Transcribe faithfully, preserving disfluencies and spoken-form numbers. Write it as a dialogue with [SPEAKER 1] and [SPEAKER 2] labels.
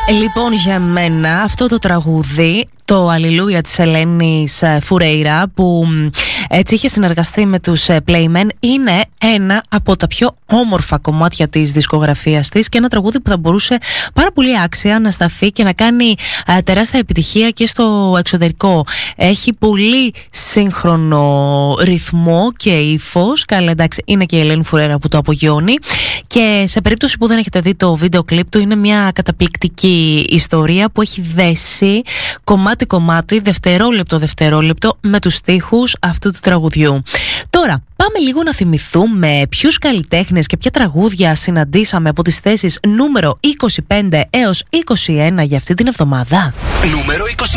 [SPEAKER 1] Λοιπόν, για μένα αυτό το τραγούδι, το Αλληλούια της Ελένης Φουρέιρα, που έτσι είχε συνεργαστεί με τους Playmen, είναι ένα από τα πιο όμορφα κομμάτια της δισκογραφίας της και ένα τραγούδι που θα μπορούσε πάρα πολύ άξια να σταθεί και να κάνει α, τεράστια επιτυχία και στο εξωτερικό. Έχει πολύ σύγχρονο ρυθμό και ύφος. Καλά, εντάξει, είναι και η Ελένη Φουρέιρα που το απογειώνει. Και σε περίπτωση που δεν έχετε δει το βίντεο κλιπ του, είναι μια καταπληκτική ιστορία που έχει δέσει κομμάτι-κομμάτι, δευτερόλεπτο-δευτερόλεπτο με τους στίχους αυτού του τραγουδιού. Τώρα, πάμε λίγο να θυμηθούμε ποιους καλλιτέχνες και ποια τραγούδια συναντήσαμε από τις θέσεις νούμερο είκοσι πέντε έως είκοσι ένα για αυτή την εβδομάδα.
[SPEAKER 2] Νούμερο είκοσι